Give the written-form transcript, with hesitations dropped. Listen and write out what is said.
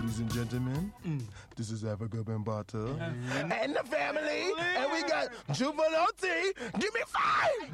Ladies and gentlemen, this is Africa Bambata and the family, and we got Juvenile T. Give me 5!